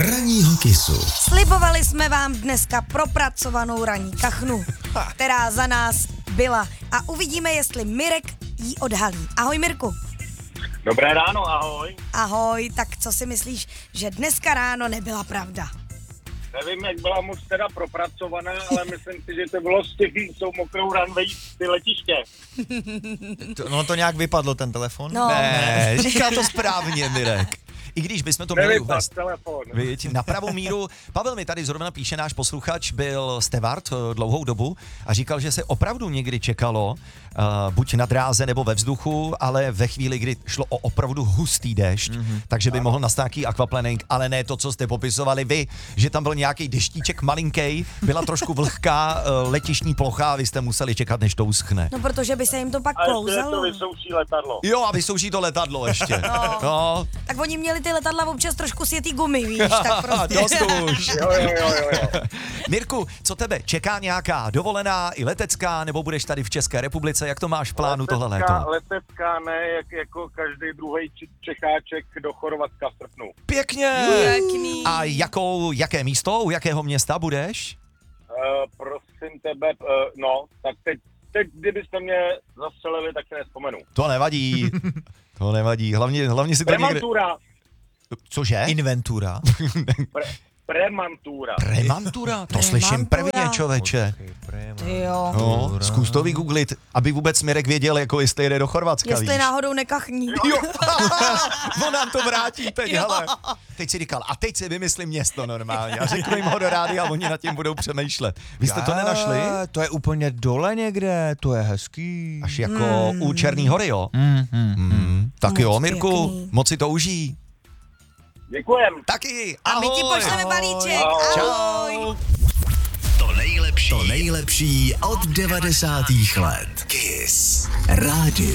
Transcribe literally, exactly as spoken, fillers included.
ranního Kissu. Slibovali jsme vám dneska propracovanou ranní kachnu, která za nás byla. A uvidíme, jestli Mirek jí odhalí. Ahoj, Mirku. Dobré ráno, ahoj. Ahoj, tak co si myslíš, že dneska ráno nebyla pravda? Nevím, jak byla moc teda propracovaná, ale myslím si, že to bylo s tím, jsou mokrou ranvej ty letiště. To, no to nějak vypadlo ten telefon? No. Ne, říká to správně, Mirek. I když bychom to měli Nevypad uvést telefon. Víť, na pravou míru. Pavel mi tady zrovna píše, náš posluchač, byl steward eh, dlouhou dobu a říkal, že se opravdu někdy čekalo, uh, buď na dráze nebo ve vzduchu, ale ve chvíli, kdy šlo o opravdu hustý déšť, mm-hmm. takže by ano. mohl nastat nějaký aquaplaning, ale ne to, co jste popisovali vy, že tam byl nějaký deštíček malinký, byla trošku vlhká uh, letištní plocha a vy jste museli čekat, než to uschne. No, protože by se jim to pak A ještě je to klouzalo. vysouší letadlo. Jo, a vysouší to letadlo ještě. No. no. Tak oni měli ty letadla občas trošku sjetý gumy, víš, tak prostě. Dost už. Jo, jo, jo, jo, jo. Mirku, co tebe čeká nějaká dovolená i letecká, nebo budeš tady v České republice? Jak to máš v plánu tohle léto? Letecká ne, jak, jako každý druhý Čecháček do Chorvatska v srpnu. Pěkně. Pěkný. A jakou, jaké místo, u jakého města budeš? Uh, prosím tebe, uh, no, tak teď, teď, kdybyste mě zastřelili, tak si nespomenu. To nevadí. To nevadí. Hlavně, hlavně si to někde... Premantura. Cože? Inventura. Pre, premantura. Premantura? To slyším prvně, čověče. Ty jo. No, zkus to vygooglit, aby vůbec Mirek věděl, jako jestli jede do Chorvatska, Jestli víš. náhodou nekachní. Jo, on nám to vrátí teď, hele. Teď si říkal, a teď si vymyslím město normálně a řeknu jim ho do rádia a oni nad tím budou přemýšlet. Vy jste to nenašli? To je úplně dole někde, to je hezký. Až jako mm. u Černý hory, jo? Mm, mm, Mm. Tak Moc jo, Mirku, pěkný. moc si to užij. Děkujem. Taky, A ahoj. my ti pošleme balíček. Ahoj. Ahoj. To nejlepší, to nejlepší od devadesátých let. Kiss. Rádio.